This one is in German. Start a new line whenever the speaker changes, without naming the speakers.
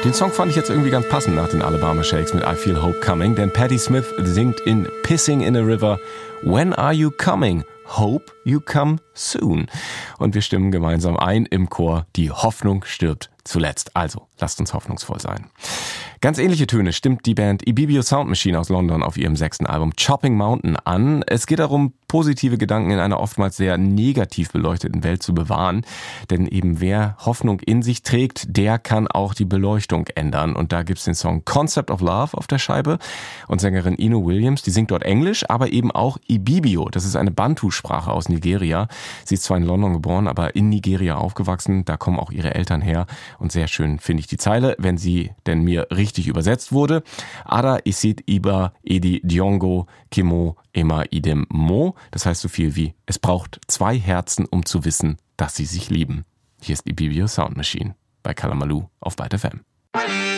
Den Song fand ich jetzt irgendwie ganz passend nach den Alabama Shakes mit I Feel Hope Coming, denn Patti Smith singt in Pissing in a River When Are You Coming? Hope You Come Soon. Und wir stimmen gemeinsam ein im Chor, die Hoffnung stirbt zuletzt. Also, lasst uns hoffnungsvoll sein. Ganz ähnliche Töne stimmt die Band Ibibio Sound Machine aus London auf ihrem 6. Album Chopping Mountain an. Es geht darum, positive Gedanken in einer oftmals sehr negativ beleuchteten Welt zu bewahren. Denn eben wer Hoffnung in sich trägt, der kann auch die Beleuchtung ändern. Und da gibt's den Song Concept of Love auf der Scheibe. Und Sängerin Ino Williams, die singt dort Englisch, aber eben auch Ibibio. Das ist eine Bantu-Sprache aus Nigeria. Sie ist zwar in London geboren, aber in Nigeria aufgewachsen. Da kommen auch ihre Eltern her. Und sehr schön finde ich die Zeile, wenn sie denn mir richtig übersetzt wurde. Ada isit iba edi diongo kimo ema idem mo. Das heißt so viel wie, es braucht 2 Herzen, um zu wissen, dass sie sich lieben. Hier ist Ibibio Sound Machine bei Kalamaloo auf Byte FM.